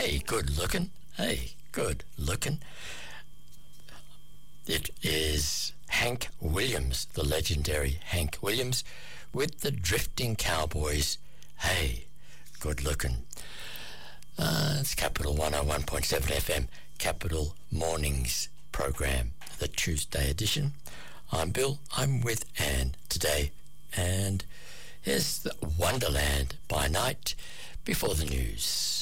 Hey, good looking. Hey, good looking. It is Hank Williams, the legendary Hank Williams, with the Drifting Cowboys. Hey, good looking. It's Capital 101.7 FM, Capital Mornings program, the Tuesday edition. I'm Bill. I'm with Anne today, and here's the Wonderland by Night before the news.